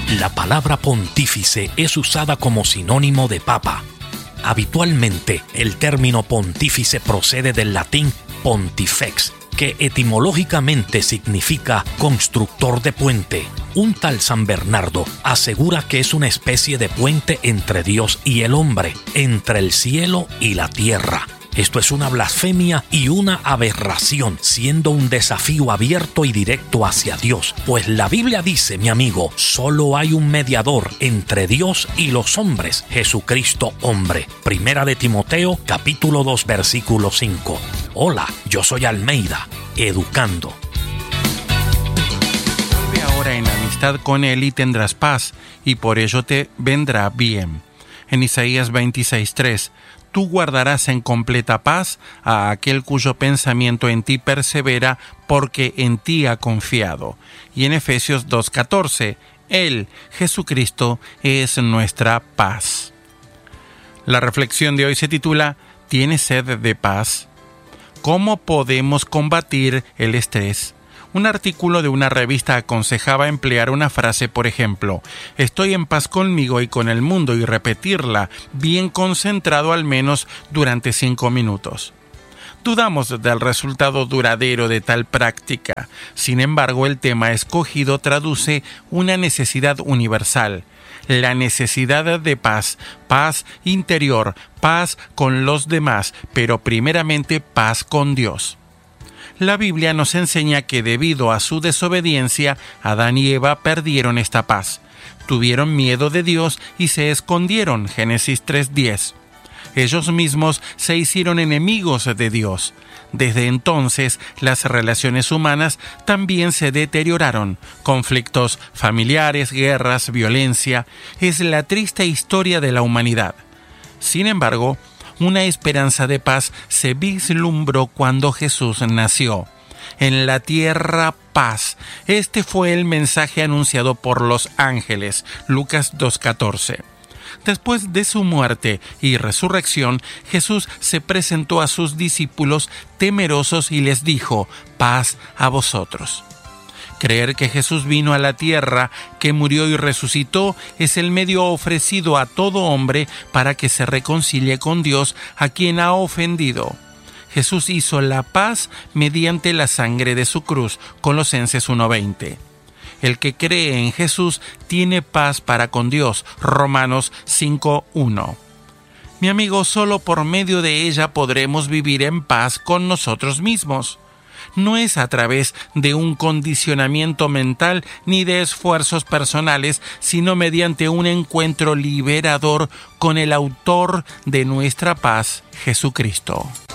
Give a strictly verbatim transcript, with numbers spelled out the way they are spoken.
La palabra pontífice es usada como sinónimo de papa. Habitualmente, el término pontífice procede del latín pontifex, que etimológicamente significa constructor de puente. Un tal San Bernardo asegura que es una especie de puente entre Dios y el hombre, entre el cielo y la tierra. Esto es una blasfemia y una aberración, siendo un desafío abierto y directo hacia Dios. Pues la Biblia dice, mi amigo, solo hay un mediador entre Dios y los hombres, Jesucristo hombre. Primera de Timoteo, capítulo dos, versículo cinco. Hola, yo soy Almeida, educando. Vive ahora en amistad con Él y tendrás paz, y por ello te vendrá bien. En Isaías veintiséis tres, tú guardarás en completa paz a aquel cuyo pensamiento en ti persevera, porque en ti ha confiado. Y en Efesios dos catorce, Él, Jesucristo, es nuestra paz. La reflexión de hoy se titula ¿Tienes sed de paz? ¿Cómo podemos combatir el estrés? Un artículo de una revista aconsejaba emplear una frase, por ejemplo, estoy en paz conmigo y con el mundo, y repetirla bien concentrado al menos durante cinco minutos. Dudamos del resultado duradero de tal práctica. Sin embargo, el tema escogido traduce una necesidad universal, la necesidad de paz, paz interior, paz con los demás, pero primeramente paz con Dios. La Biblia nos enseña que debido a su desobediencia, Adán y Eva perdieron esta paz. Tuvieron miedo de Dios y se escondieron, Génesis tres diez. Ellos mismos se hicieron enemigos de Dios. Desde entonces, las relaciones humanas también se deterioraron. Conflictos familiares, guerras, violencia. Es la triste historia de la humanidad. Sin embargo, una esperanza de paz se vislumbró cuando Jesús nació. En la tierra, paz. Este fue el mensaje anunciado por los ángeles, Lucas dos catorce. Después de su muerte y resurrección, Jesús se presentó a sus discípulos temerosos y les dijo, paz a vosotros. Creer que Jesús vino a la tierra, que murió y resucitó, es el medio ofrecido a todo hombre para que se reconcilie con Dios, a quien ha ofendido. Jesús hizo la paz mediante la sangre de su cruz, Colosenses uno veinte. El que cree en Jesús tiene paz para con Dios, Romanos cinco uno. Mi amigo, solo por medio de ella podremos vivir en paz con nosotros mismos. No es a través de un condicionamiento mental ni de esfuerzos personales, sino mediante un encuentro liberador con el autor de nuestra paz, Jesucristo.